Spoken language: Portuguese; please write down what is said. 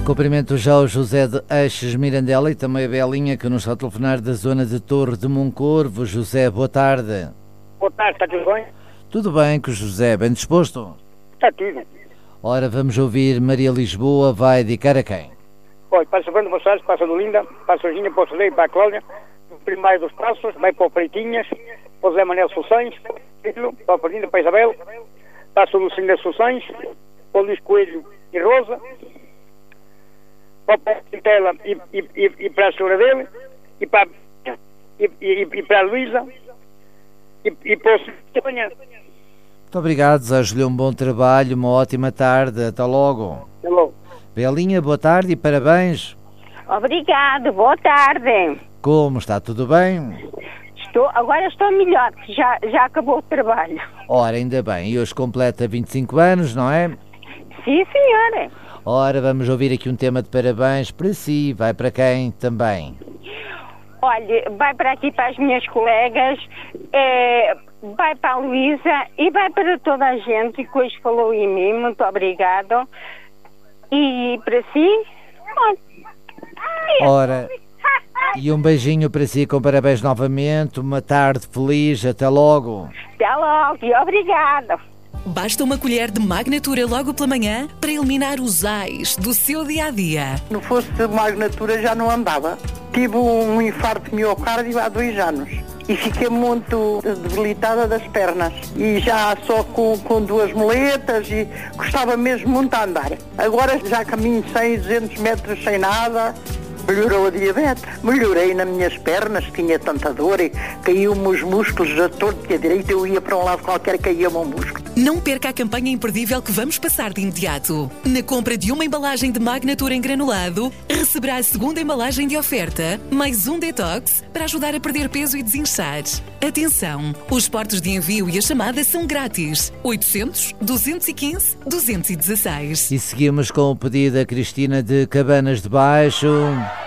cumprimento já o José de Eixes Mirandela e também a Belinha, que nos está a telefonar da zona de Torre de Moncorvo. José, boa tarde. Boa tarde, está tudo bem? Tudo bem com o José, bem disposto? Está tudo. Ora, vamos ouvir Maria Lisboa, vai dedicar a quem? Olha, passa Fernando Gonçalves, passa do Linda, passa a Virgínia, para o Cedeiro, para a Cláudia, o primário dos Passos, vai para o Freitinhas, para o Zé Manel Souçães, para a Ferdinand, para a Isabel, passa o Lucinda Souçães, para o Luís Coelho e Rosa, para o Pintela e para a senhora dele, e para a Luísa, e para o Sr. Muito obrigado, desejo-lhe um bom trabalho, uma ótima tarde, até logo. Até logo. Belinha, boa tarde e parabéns. Obrigado, boa tarde. Como está, tudo bem? Agora estou melhor, que já acabou o trabalho. Ora, ainda bem, e hoje completa 25 anos, não é? Sim, senhora. Ora, vamos ouvir aqui um tema de parabéns para si, vai para quem também? Olha, vai para aqui para as minhas colegas, vai para a Luísa e vai para toda a gente que hoje falou em mim, muito obrigado. E para si, ora, e um beijinho para si com parabéns novamente, uma tarde feliz, até logo. Até logo e obrigada. Basta uma colher de Magnatura logo pela manhã para eliminar os ais do seu dia-a-dia. Se não fosse de Magnatura já não andava. Tive um infarto de miocárdio há 2 anos e fiquei muito debilitada das pernas. E já só com 2 muletas e gostava mesmo muito de andar. Agora já caminho 100, 200 metros sem nada. Melhorou a diabetes, melhorei nas minhas pernas, tinha tanta dor e caiu-me os músculos a torto e a direita, eu ia para um lado qualquer, caía-me um músculo. Não perca a campanha imperdível que vamos passar de imediato. Na compra de uma embalagem de Magnatura em granulado, receberá a segunda embalagem de oferta, mais um detox para ajudar a perder peso e desinchar. Atenção, os portos de envio e a chamada são grátis. 800 215 216. E seguimos com o pedido da Cristina de Cabanas de Baixo.